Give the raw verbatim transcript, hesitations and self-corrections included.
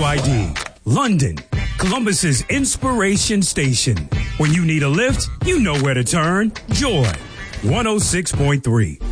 I D. London, Columbus's inspiration station. When you need a lift, you know where to turn. Joy, one oh six point three.